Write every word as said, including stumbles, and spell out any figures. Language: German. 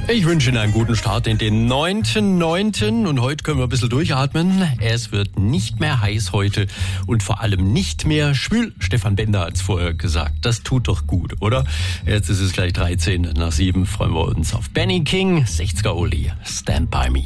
Ich wünsche Ihnen einen guten Start in den neunten neunten und heute können wir ein bisschen durchatmen. Es wird nicht mehr heiß heute und vor allem nicht mehr schwül. Stefan Bender hat es vorher gesagt. Das tut doch gut, oder? Jetzt ist es gleich dreizehn nach sieben. Freuen wir uns auf Benny King, sechziger Oldie, Stand By Me.